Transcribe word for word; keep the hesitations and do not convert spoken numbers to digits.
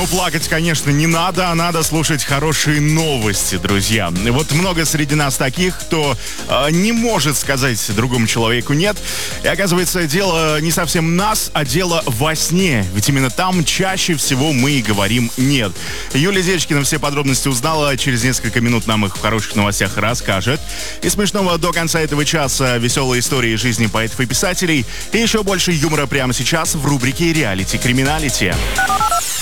Ну, плакать, конечно, не надо, а надо слушать хорошие новости, друзья. Вот много среди нас таких, кто э, не может сказать другому человеку «нет». И оказывается, дело не совсем в нас, а дело во сне. Ведь именно там чаще всего мы и говорим «нет». Юлия Зечкина все подробности узнала. Через несколько минут нам их в хороших новостях расскажет. И смешного до конца этого часа веселые истории жизни поэтов и писателей. И еще больше юмора прямо сейчас в рубрике «Реалити Криминалити».